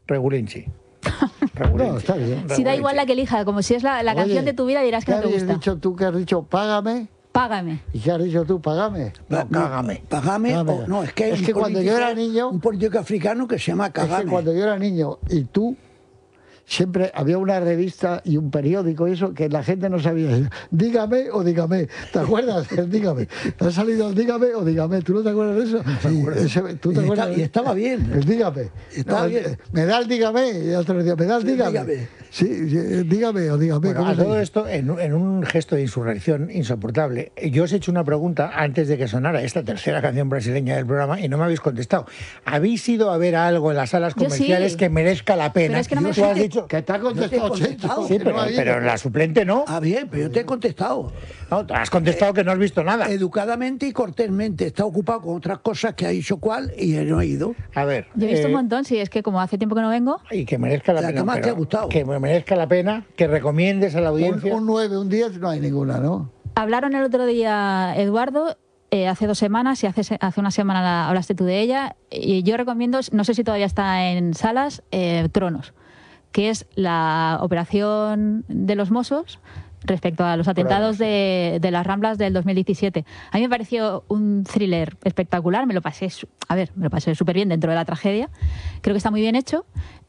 Regulinchi. No, está bien. Si da igual la que elija, como si es la canción de tu vida, dirás que no te gusta. ¿Qué has dicho tú? ¿Qué has dicho? Págame. Págame. ¿Y qué has dicho tú? Págame. No, cágame. Págame. No, es que, cuando yo era niño... Un político africano que se llama Cágame. Es que cuando yo era niño y tú... Siempre había una revista y un periódico y eso que la gente no sabía. Dígame o dígame. ¿Te acuerdas? El dígame. ¿Te ha salido el dígame o dígame? ¿Tú no te acuerdas de eso? ¿Tú te acuerdas? Y estaba bien. El dígame. Estaba bien. Me da el dígame. Y otro decía, me da el dígame. Sí, dígame o dígame. Bueno, a todo esto, en un gesto de insurrección insoportable, yo os he hecho una pregunta antes de que sonara esta tercera canción brasileña del programa y no me habéis contestado. ¿Habéis ido a ver algo en las salas comerciales que merezca la pena? Pero es que no me tú has dicho que te ha contestado. Sí, pero en la suplente no. Ah, bien, pero yo te he contestado. No, te has contestado que no has visto nada. Educadamente y cortésmente. Está ocupado con otras cosas que ha dicho cuál y no he ido. A ver. Yo he visto un montón, sí, es que como hace tiempo que no vengo. Y que merezca la pena. Que más te ha gustado. Que merezca la pena, que recomiendes a la audiencia. Un 9, un 10, no hay ninguna, ¿no? Hablaron el otro día, Eduardo, hace 2 semanas, y hace una semana hablaste tú de ella, y yo recomiendo, no sé si todavía está en salas, Tronos, que es la operación de los Mossos respecto a los atentados de las Ramblas del 2017. A mí me pareció un thriller espectacular, me lo pasé súper bien dentro de la tragedia, creo que está muy bien hecho.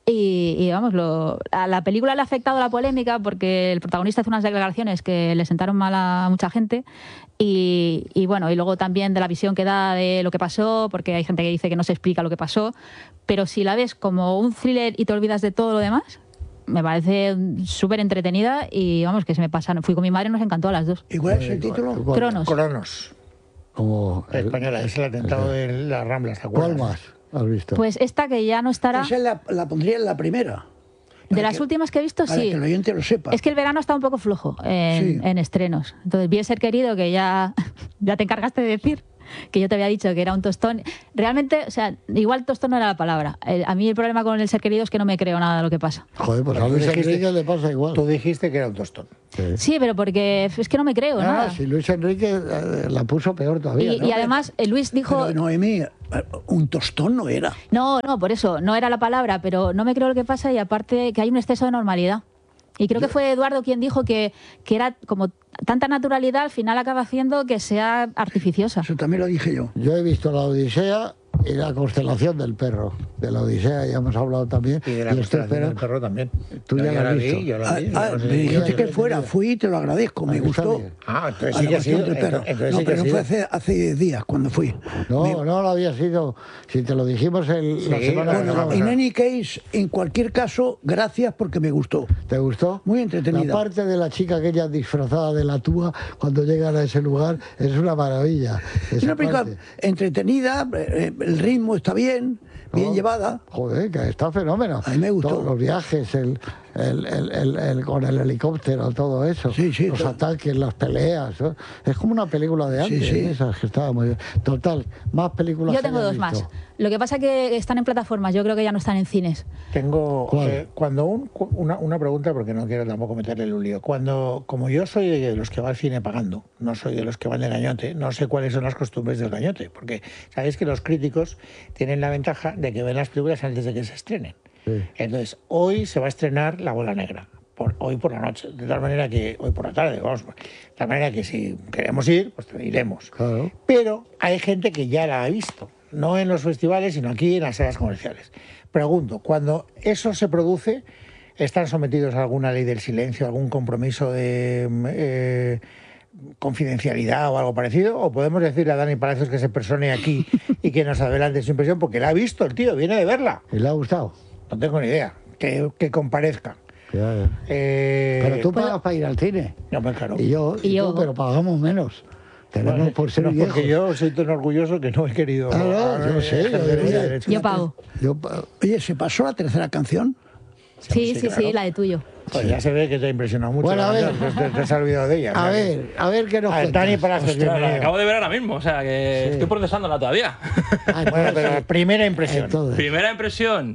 Y vamos, a la película le ha afectado la polémica porque el protagonista hace unas declaraciones que le sentaron mal a mucha gente y bueno, y luego también de la visión que da de lo que pasó, porque hay gente que dice que no se explica lo que pasó, pero si la ves como un thriller y te olvidas de todo lo demás, me parece súper entretenida y vamos, que se me pasaron. Fui con mi madre y nos encantó a las dos. ¿Y cuál es el título? Cronos. Como española, es el atentado de las Ramblas, ¿te acuerdas? ¿Cuál más has visto? Pues esta que ya no estará. Esa la pondría en la primera. De las últimas que he visto, para sí. Que el oyente lo sepa. Es que el verano está un poco flojo en estrenos. Entonces, vi Ser Querido, que ya te encargaste de decir, que yo te había dicho que era un tostón. Realmente, o sea, igual tostón no era la palabra. A mí el problema con el Ser Querido es que no me creo nada de lo que pasa. Joder, pues a Luis Enrique le pasa igual. Tú dijiste que era un tostón. Sí, pero porque es que no me creo nada. Si Luis Enrique la puso peor todavía. Y además, Luis dijo... Pero Noemí, un tostón no era. No, por eso, no era la palabra, pero no me creo lo que pasa y aparte que hay un exceso de normalidad. Y creo que fue Eduardo quien dijo que era como tanta naturalidad, al final acaba haciendo que sea artificiosa. Eso también lo dije yo. Yo he visto La Odisea y La constelación del perro. De La Odisea ya hemos hablado también. Y de La constelación del perro también. Tú ya la has visto. Yo la vi. Me dijiste que fuera, fui y te lo agradezco, me gustó. Entonces sí que ha sido. No, pero fue hace días cuando fui. No lo había sido. Si te lo dijimos la semana pasada. En any case, en cualquier caso, gracias porque me gustó. ¿Te gustó? Muy entretenida. La parte de la chica aquella disfrazada de la túa cuando llegan a ese lugar es una maravilla. Es una película entretenida, el ritmo está bien llevada. Joder, que está fenómeno. A mí me gustó. Todos los viajes, con el helicóptero, todo eso. Los ataques, las peleas. ¿no? Es como una película de antes. Esas que estaba muy bien. Total, más películas. Yo tengo 2 más. Lo que pasa es que están en plataformas, yo creo que ya no están en cines. Tengo una pregunta, porque no quiero tampoco meterle un lío. Como yo soy de los que va al cine pagando, no soy de los que van de gañote, no sé cuáles son las costumbres del gañote, porque sabéis que los críticos tienen la ventaja de que ven las películas antes de que se estrenen. Sí. Entonces, hoy se va a estrenar La Bola Negra, hoy por la noche, de tal manera que, hoy por la tarde, vamos, de tal manera que si queremos ir, pues iremos. Claro. Pero hay gente que ya la ha visto, no en los festivales, sino aquí en las salas comerciales. Pregunto, cuando eso se produce, ¿están sometidos a alguna ley del silencio, algún compromiso de confidencialidad o algo parecido? ¿O podemos decirle a Dani Palacios que se persone aquí y que nos adelante su impresión? Porque la ha visto el tío, viene de verla. ¿Y le ha gustado? No tengo ni idea. Que comparezca. Ya. Pero tú pagas para ir al cine. No, pues claro. Y yo, pero pagamos menos. Tenemos por ser viejos. Porque yo soy tan orgulloso que no he querido... yo sé. Yo pago. Oye, ¿se pasó la tercera canción? Sí, claro. La de Tuyo. Pues ya se ve que te ha impresionado mucho. Bueno, a ver. Te has olvidado de ella. A ver qué nos cuentas. Dani Palacios, la acabo de ver ahora mismo, o sea que estoy procesándola todavía. Bueno, pero primera impresión. Primera impresión.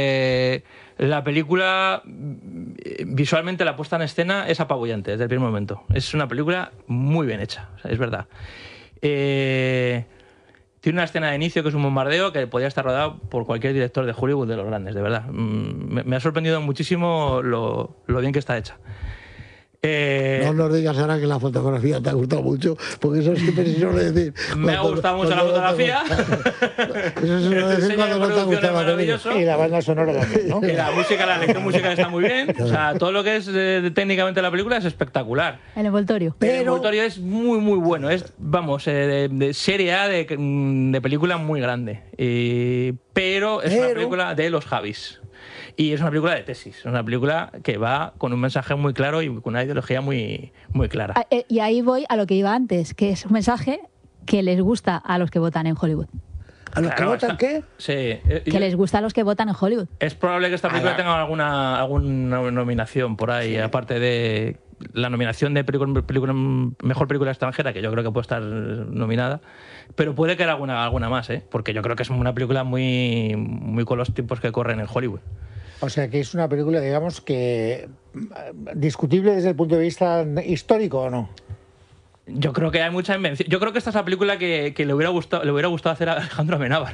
La película, visualmente la puesta en escena es apabullante desde el primer momento. Es una película muy bien hecha, o sea, es verdad. Tiene una escena de inicio que es un bombardeo que podría estar rodado por cualquier director de Hollywood de los grandes, de verdad. Me ha sorprendido muchísimo lo bien que está hecha. No nos digas ahora que la fotografía te ha gustado mucho, porque eso siempre se suele decir. Me ha gustado mucho la fotografía. Eso se suele decir cuando no te ha gustado la película. Y la banda sonora también, ¿no? Y la elección musical está muy bien. O sea, todo lo que es técnicamente la película es espectacular. El envoltorio. El envoltorio es muy, muy bueno. Es, vamos, de serie A de película muy grande. Pero es una película de los Javis. Y es una película de tesis, es una película que va con un mensaje muy claro y con una ideología muy, muy clara. Y ahí voy a lo que iba antes, que es un mensaje que les gusta a los que votan en Hollywood. ¿A los que votan qué? Sí. Que les gusta a los que votan en Hollywood. Es probable que esta película tenga alguna nominación por ahí, aparte de la nominación de mejor película extranjera, que yo creo que puede estar nominada, pero puede que haya alguna más, porque yo creo que es una película muy, muy con los tiempos que corren en Hollywood. O sea que es una película, digamos, que discutible desde el punto de vista histórico, ¿o no? Yo creo que hay mucha invención. Yo creo que esta es la película que le hubiera gustado hacer a Alejandro Amenábar.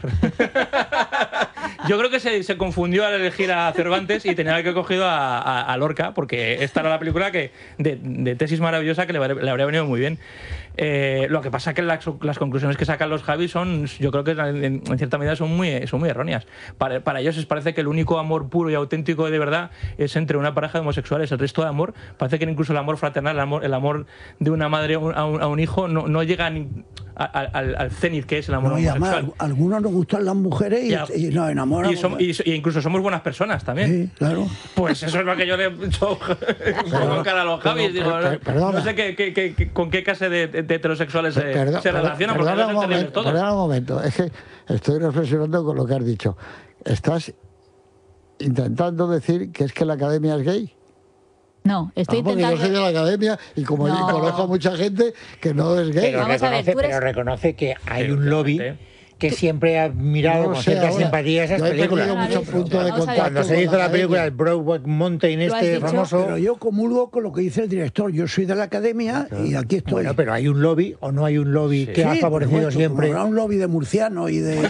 Yo creo que se confundió al elegir a Cervantes y tenía que haber cogido a Lorca, porque esta era la película de tesis maravillosa que le habría venido muy bien. Lo que pasa es que las conclusiones que sacan los Javis yo creo que en cierta medida son muy erróneas. Para ellos les parece que el único amor puro y auténtico de verdad es entre una pareja de homosexuales. El resto de amor, parece que incluso el amor fraternal, el amor de una madre a un hijo no llega ni al cenit que es el amor homosexual. Además, a algunos nos gustan las mujeres y nos enamoramos. Y incluso somos buenas personas también. Sí, claro. Pues eso es lo que yo le echo con cara a los Javis. Digo, no sé con qué clase de heterosexuales se relacionan, porque no se entendemos todos. Perdona un momento, es que estoy reflexionando con lo que has dicho. ¿Estás intentando decir que es que la academia es gay? No, estoy intentando... Porque yo soy de la academia y como yo conozco a mucha gente que no es gay. Pero reconoce que hay un lobby que siempre ha mirado con cierta simpatía esas películas. Cuando se hizo la película, el Brokeback Mountain famoso... Pero yo comulgo con lo que dice el director. Yo soy de la academia y aquí estoy. Bueno, pero ¿hay un lobby o no hay un lobby que ha favorecido siempre? Habrá un lobby de murcianos y de...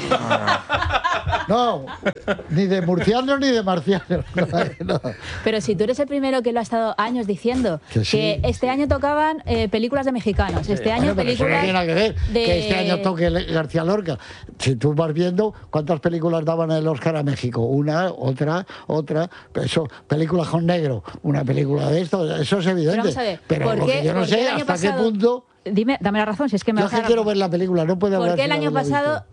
No, ni de murcianos ni de marcianos. No. Pero si tú eres el primero que lo ha estado años diciendo, que este año tocaban películas de mexicanos, este año películas... No tiene nada que ver que este año toque García Lorca. Si tú vas viendo cuántas películas daban el Oscar a México, una, otra, eso, películas con negro, una película de esto, eso es evidente. Pero vamos a ver, pero porque yo no sé hasta qué punto... Dame la razón, si es que me yo vas a... quiero ver la película, no puedo hablar. Porque el año pasado,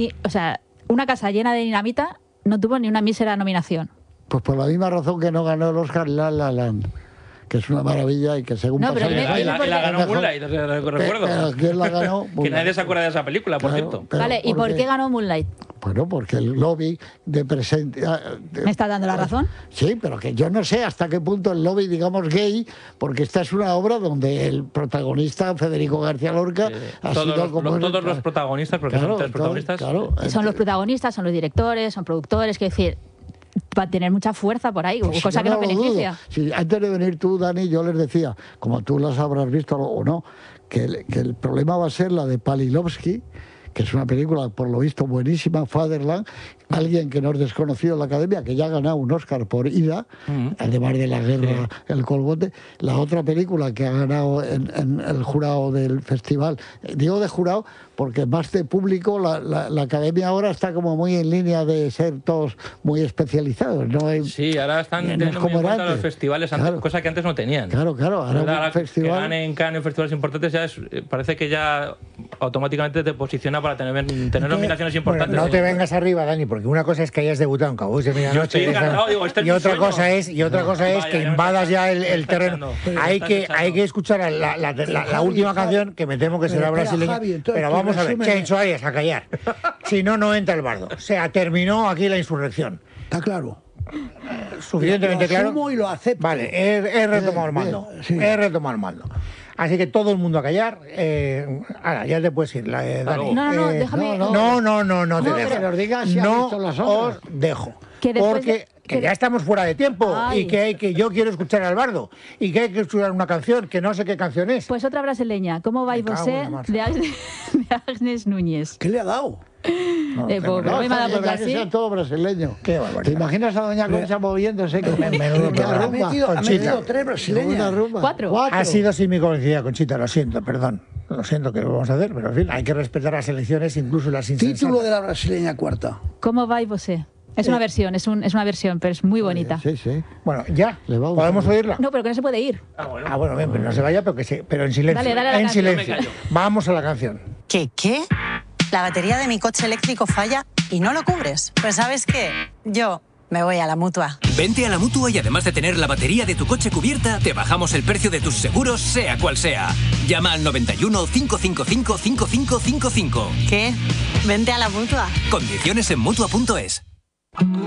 una casa llena de dinamita no tuvo ni una mísera nominación. Pues por la misma razón que no ganó el Oscar La La Land, que es una maravilla y que según no, pero la ganó Moonlight, recuerdo. Pero ¿quién la ganó? Que nadie se acuerda de esa película, por cierto. Vale, ¿y por qué ganó Moonlight? Bueno, porque el lobby de presente... ¿Me está dando la razón? Sí, pero que yo no sé hasta qué punto el lobby, digamos, gay, porque esta es una obra donde el protagonista, Federico García Lorca, ha sido como... Todos los protagonistas, porque son tres protagonistas. Son los protagonistas, son los directores, son productores, quiero decir... Va a tener mucha fuerza por ahí, pues cosa que no beneficia. Sí, antes de venir tú, Dani, yo les decía, como tú las habrás visto o no, que el problema va a ser la de Palilovsky, que es una película, por lo visto, buenísima, Fatherland, alguien que no es desconocido en la academia, que ya ha ganado un Oscar por Ida, además de La guerra, El colbote. La otra película que ha ganado en el jurado del festival, digo de jurado porque más de público, la academia ahora está como muy en línea de ser todos muy especializados. ¿No? Sí, ahora están teniendo muy en cuenta los festivales, cosa que antes no tenían. Claro, ahora un festival... Que ganen en Cannes festivales importantes, parece que ya automáticamente te posiciona para tener nominaciones importantes. Bueno, no te vengas arriba, Dani, porque una cosa es que hayas debutado en Cowboys de Medianoche y otra cosa es que invadas ya el terreno. Hay que escuchar la última canción, que me temo que será brasileña, pero vamos a ver, Chencho Arias, a callar. Si no, no entra el bardo. O sea, terminó aquí la insurrección. Está claro. Suficientemente claro. Lo asumo y lo acepto. Vale, he retomado el mando. He retomado el mando. Así que todo el mundo a callar. Ahora, ya te puedes ir, Dani. No, déjame. No te dejo. Que nos digas si no has visto las otras. os dejo. Que después porque Que ya estamos fuera de tiempo Ay. y que yo quiero escuchar al bardo y que hay que escuchar una canción que no sé qué canción es. Pues otra brasileña, ¿Cómo vai Me cago você? en la mar. De Agnes Núñez. ¿Qué le ha dado? No, Pues, tengo me nada. voy mal por ya que Brasil. sea todo brasileño. Qué ¿Te barbaridad. imaginas a doña Concha moviéndose con Menudo una programa. Ha rumba? metido Conchita. 3 Una brasileñas. rumba. Cuatro. Ha sido sin mi conocida, Conchita, lo siento, perdón. Lo siento que lo vamos a hacer, pero en fin, hay que respetar las elecciones, incluso las insensatas. Título de la brasileña cuarta. ¿Cómo vai você? Es una versión, es una versión, pero es muy bonita. Sí, sí. Bueno, ya, Le vamos ¿podemos a ver. oírla? No, pero que no se puede ir. Ah, bueno, bien, pero no se vaya, pero en silencio. Dale, dale a la en canción. silencio. Yo me callo. Vamos a la canción. ¿Qué? La batería de mi coche eléctrico falla y no lo cubres. Pues ¿sabes qué? Yo me voy a la Mutua. Vente a la Mutua y además de tener la batería de tu coche cubierta, te bajamos el precio de tus seguros, sea cual sea. Llama al 91 555 5555. ¿Qué? Vente a la Mutua. Condiciones en Mutua.es.